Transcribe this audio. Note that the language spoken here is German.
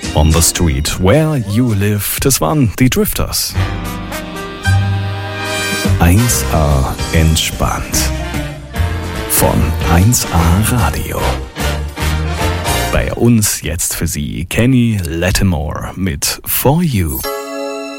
On the Street Where You Live, das waren die Drifters. 1A entspannt. Von 1A Radio. Bei uns jetzt für Sie Kenny Lattimore mit For You.